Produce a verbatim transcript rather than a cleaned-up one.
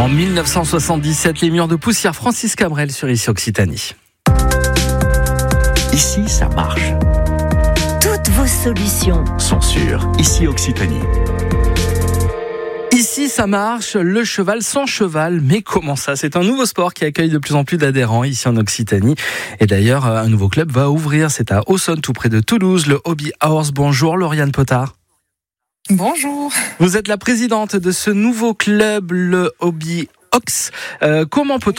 En dix-neuf cent soixante-dix-sept, les murs de poussière, Francis Cabrel sur Ici Occitanie. Ici, ça marche. Toutes vos solutions Sont sur Ici Occitanie. Ici, ça marche, le cheval sans cheval. Mais comment ça ? C'est un nouveau sport qui accueille de plus en plus d'adhérents ici en Occitanie. Et d'ailleurs, un nouveau club va ouvrir. C'est à Aussonne, tout près de Toulouse, le Hobby Horse. Bonjour, Lauriane Potard. Bonjour. Vous êtes la présidente de ce nouveau club, le Hobby Ox. Euh, comment peut-on